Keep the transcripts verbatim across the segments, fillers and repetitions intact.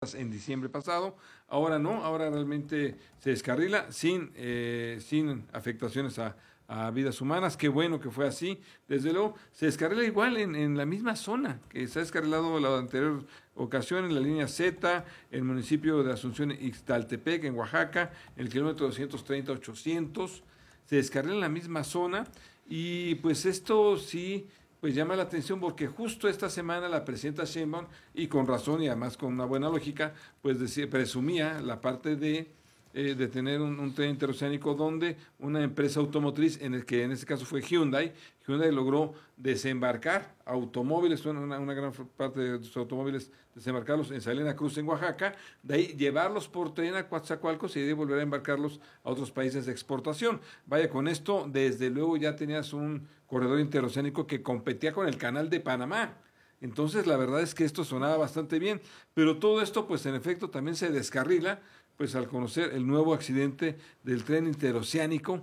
pruebas en diciembre pasado. Ahora no, ahora realmente se descarrila sin, eh, sin afectaciones a, a vidas humanas. Qué bueno que fue así. Desde luego, se descarrila igual en, en la misma zona que se ha descarrilado la anterior ocasión en la línea Z, en el municipio de Asunción, Ixtaltepec, en Oaxaca, en el kilómetro doscientos treinta ochocientos. Se descarrila en la misma zona y pues esto sí pues llama la atención porque justo esta semana la presidenta Sheinbaum, y con razón y además con una buena lógica, pues decía, presumía la parte de, eh, de tener un, un tren interoceánico donde una empresa automotriz, en el que en este caso fue Hyundai, Hyundai logró desembarcar automóviles, una, una gran parte de sus automóviles, desembarcarlos en Salina Cruz, en Oaxaca, de ahí llevarlos por tren a Coatzacoalcos y de ahí volver a embarcarlos a otros países de exportación. Vaya, con esto, desde luego ya tenías un corredor interoceánico que competía con el Canal de Panamá. Entonces, la verdad es que esto sonaba bastante bien, pero todo esto, pues en efecto, también se descarrila, pues al conocer el nuevo accidente del tren interoceánico,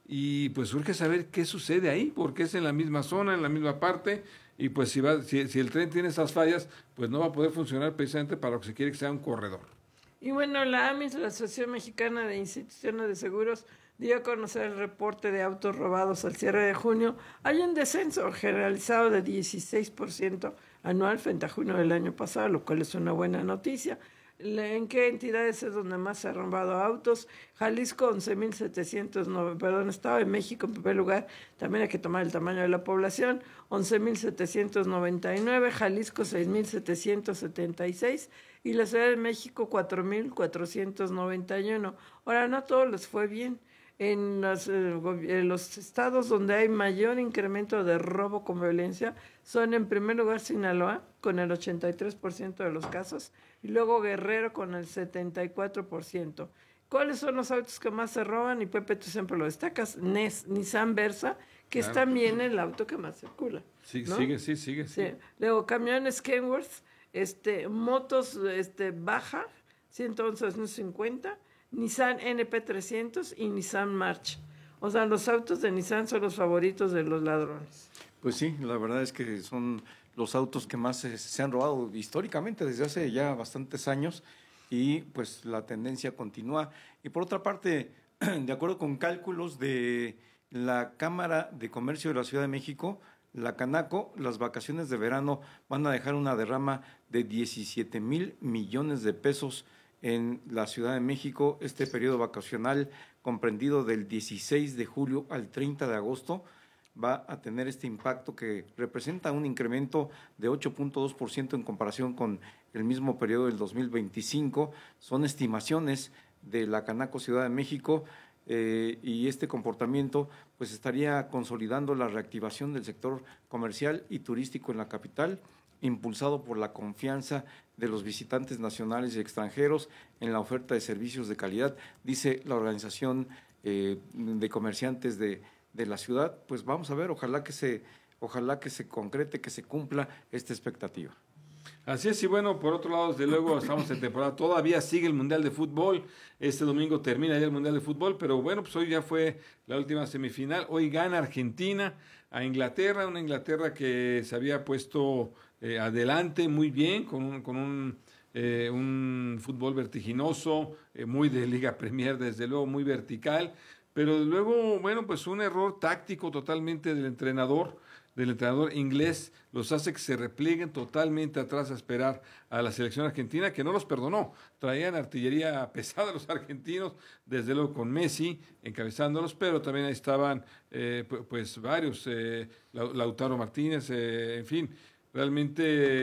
y pues surge saber qué sucede ahí, porque es en la misma zona, en la misma parte, y pues si, va, si, si el tren tiene esas fallas, pues no va a poder funcionar precisamente para lo que se quiere que sea un corredor. Y bueno, la A M I S, la Asociación Mexicana de Instituciones de Seguros, dio a conocer el reporte de autos robados al cierre de junio. Hay un descenso generalizado de dieciséis por ciento anual frente a junio del año pasado, lo cual es una buena noticia. ¿En qué entidades es donde más se han robado autos? Jalisco, once mil setecientos, perdón, Estado de México en primer lugar, también hay que tomar el tamaño de la población, once mil setecientos noventa y nueve, Jalisco seis mil setecientos setenta y seis y la Ciudad de México cuatro mil cuatrocientos noventa y uno. Ahora, no a todos les fue bien. En los, eh, en los estados donde hay mayor incremento de robo con violencia son en primer lugar Sinaloa con el ochenta y tres por ciento de los casos y luego Guerrero con el setenta y cuatro por ciento. ¿Cuáles son los autos que más se roban? Y Pepe, tú siempre lo destacas, Nes, Nissan Versa, que claro, es también el auto que más circula. Sí, ¿no? Sigue, sí, sigue. Sí. Sí. Luego camiones Kenworth, este, motos este, Baja, ciento once cincuenta, Nissan N P trescientos y Nissan March. O sea, los autos de Nissan son los favoritos de los ladrones. Pues sí, la verdad es que son los autos que más se, se han robado históricamente desde hace ya bastantes años y pues la tendencia continúa. Y por otra parte, de acuerdo con cálculos de la Cámara de Comercio de la Ciudad de México, la Canaco, las vacaciones de verano van a dejar una derrama de diecisiete mil millones de pesos en la Ciudad de México. Este periodo vacacional comprendido del dieciséis de julio al treinta de agosto va a tener este impacto que representa un incremento de ocho punto dos por ciento en comparación con el mismo periodo del dos mil veinticinco. Son estimaciones de la Canaco Ciudad de México eh, y este comportamiento pues estaría consolidando la reactivación del sector comercial y turístico en la capital, impulsado por la confianza de los visitantes nacionales y extranjeros en la oferta de servicios de calidad, dice la Organización eh, de Comerciantes de, de la ciudad. Pues vamos a ver, ojalá que se, ojalá que se concrete, que se cumpla esta expectativa. Así es, y bueno, por otro lado, desde luego estamos en temporada, todavía sigue el Mundial de Fútbol, este domingo termina ya el Mundial de Fútbol, pero bueno, pues hoy ya fue la última semifinal, hoy gana Argentina a Inglaterra, una Inglaterra que se había puesto eh, adelante muy bien, con un, con un, eh, un fútbol vertiginoso, eh, muy de Liga Premier, desde luego, muy vertical, pero luego, bueno, pues un error táctico totalmente del entrenador, del entrenador inglés, los hace que se replieguen totalmente atrás a esperar a la selección argentina, que no los perdonó. Traían artillería pesada los argentinos, desde luego con Messi encabezándolos, pero también ahí estaban eh, pues varios, eh, Lautaro Martínez, eh, en fin, realmente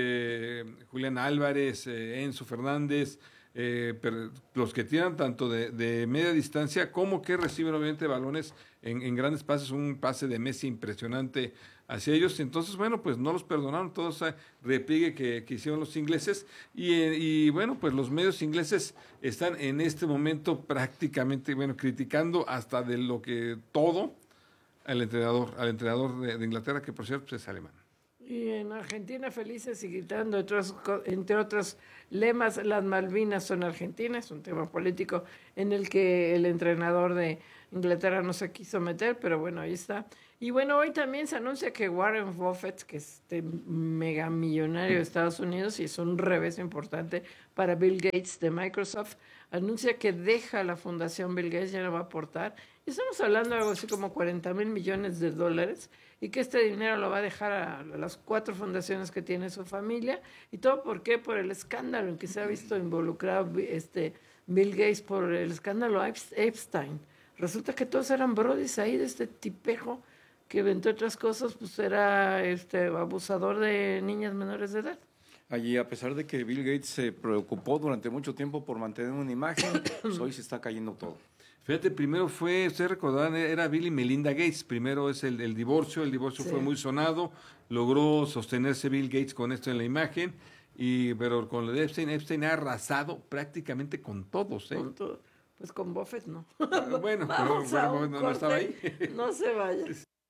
eh, Julián Álvarez, eh, Enzo Fernández, Eh, pero los que tiran tanto de, de media distancia como que reciben obviamente balones en, en grandes pases, un pase de Messi impresionante hacia ellos. Entonces, bueno, pues no los perdonaron todo ese repliegue que, que hicieron los ingleses y, y bueno, pues los medios ingleses están en este momento prácticamente, bueno, criticando hasta de lo que todo al entrenador, al entrenador de, de Inglaterra, que por cierto pues, es alemán. Y en Argentina felices y gritando, entre otros, entre otros lemas, las Malvinas son argentinas, un tema político en el que el entrenador de Inglaterra no se quiso meter, pero bueno, ahí está. Y bueno, hoy también se anuncia que Warren Buffett, que es este mega millonario de Estados Unidos y es un revés importante para Bill Gates de Microsoft, anuncia que deja la fundación Bill Gates, ya no va a aportar. Y estamos hablando de algo así como cuarenta mil millones de dólares y que este dinero lo va a dejar a las cuatro fundaciones que tiene su familia. ¿Y todo por qué? Por el escándalo en que se ha visto involucrado este Bill Gates, por el escándalo Epstein. Resulta que todos eran brodis ahí de este tipejo que entre otras cosas pues era este abusador de niñas menores de edad. Allí, a pesar de que Bill Gates se preocupó durante mucho tiempo por mantener una imagen, pues hoy se está cayendo todo. Fíjate, primero fue, ustedes recordarán, era Bill y Melinda Gates. Primero es el, el divorcio, el divorcio sí. fue muy sonado, logró sostenerse Bill Gates con esto en la imagen, y pero con lo de Epstein, Epstein ha arrasado prácticamente con todos, ¿eh? Con todo. Pues con Buffett no. Bueno, pero, bueno, no, no estaba ahí. No se vaya.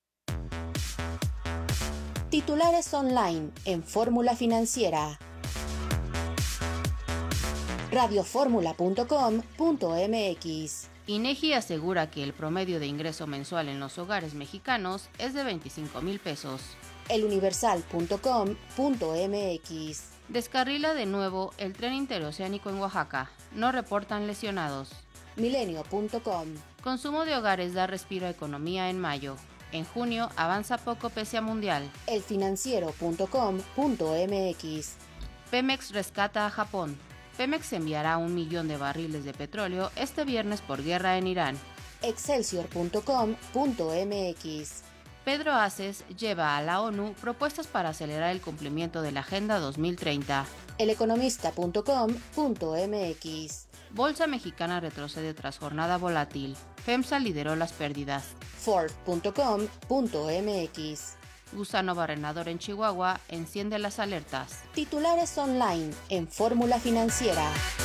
Titulares online en Fórmula Financiera. radioformula punto com punto m x. INEGI asegura que el promedio de ingreso mensual en los hogares mexicanos es de veinticinco mil pesos. eluniversal punto com punto m x. Descarrila de nuevo el tren interoceánico en Oaxaca. No reportan lesionados. milenio punto com. Consumo de hogares da respiro a economía en mayo. En junio avanza poco pese a mundial. elfinanciero punto com punto m x. Pemex rescata a Japón. Pemex enviará un millón de barriles de petróleo este viernes por guerra en Irán. excelsior punto com punto m x. Pedro Aces lleva a la ONU propuestas para acelerar el cumplimiento de la Agenda dos mil treinta. eleconomista punto com punto m x. Bolsa mexicana retrocede tras jornada volátil. FEMSA lideró las pérdidas. Ford punto com punto m x. Gusano barrenador en Chihuahua enciende las alertas. Titulares online en Fórmula Financiera.